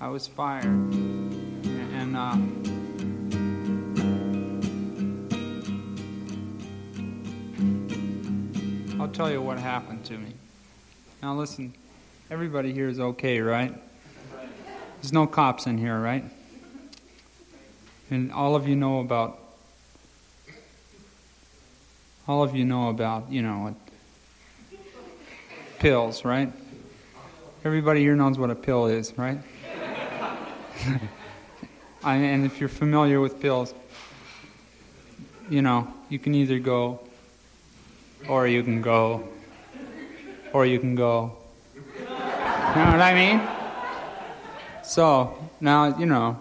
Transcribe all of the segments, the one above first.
I was fired. And I'll tell you what happened to me. Now listen, everybody here is okay, right? There's no cops in here, right? And all of you know about, pills, right? Everybody here knows what a pill is, right? And if you're familiar with pills, you can either go, or you can go, or you can go. You know what I mean? So, now,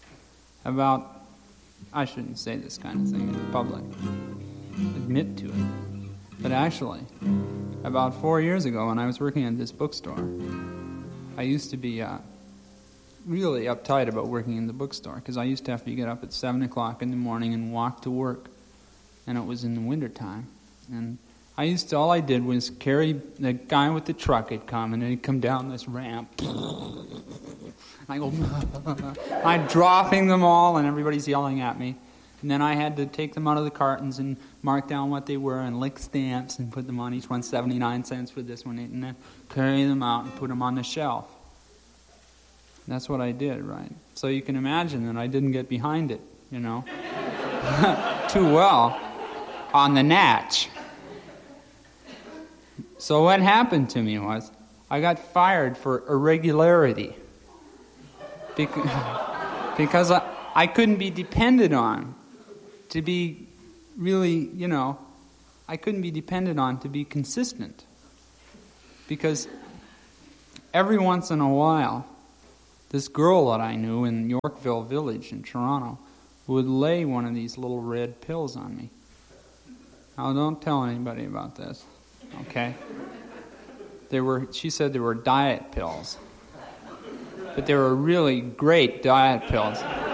I shouldn't say this kind of thing in public, admit to it, but actually, about 4 years ago when I was working at this bookstore, I used to be really uptight about working in the bookstore, because I used to have to get up at 7 o'clock in the morning and walk to work, and it was in the wintertime, and all I did was carry the guy with the truck had come, and he'd come down this ramp. I go, I'm dropping them all, and everybody's yelling at me. And then I had to take them out of the cartons and mark down what they were and lick stamps and put them on each one, 79 cents for this one, and then carry them out and put them on the shelf. And that's what I did, right? So you can imagine that I didn't get behind it, too well on the natch. So what happened to me was I got fired for irregularity because I couldn't be depended on to be really, I couldn't be depended on to be consistent, because every once in a while this girl that I knew in Yorkville Village in Toronto would lay one of these little red pills on me. Now don't tell anybody about this. Okay? She said they were diet pills. But they were really great diet pills.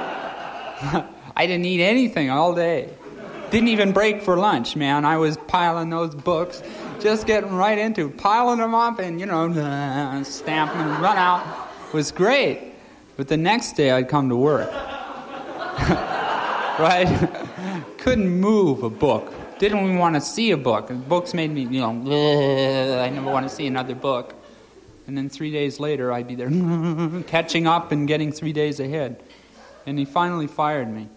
I didn't eat anything all day. Didn't even break for lunch, man. I was piling those books, just getting right into it, piling them up and, stamp them and run out. It was great. But the next day I'd come to work. Right? Couldn't move a book. Didn't even want to see a book. Books made me, I never want to see another book. And then 3 days later, I'd be there catching up and getting 3 days ahead. And he finally fired me.